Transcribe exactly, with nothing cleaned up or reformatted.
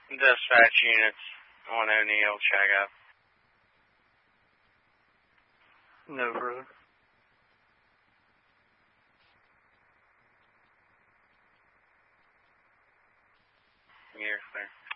Dispatch units, one O'Neill, Chago. No road. You're clear.